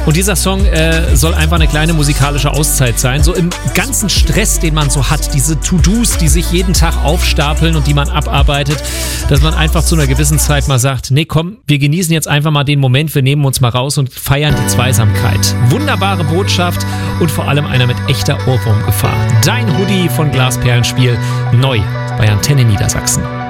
Und dieser Song soll einfach eine kleine musikalische Auszeit sein. So im ganzen Stress, den man so hat, diese To-Dos, die sich jeden Tag aufstapeln und die man abarbeitet, dass man einfach zu einer gewissen Zeit mal sagt, nee komm, wir genießen jetzt einfach mal den Moment, wir nehmen uns mal raus und feiern die Zweisamkeit. Wunderbare Botschaft und vor allem einer mit echter Ohrwurmgefahr. Dein Hoodie von Glasperlenspiel, neu bei Antenne Niedersachsen.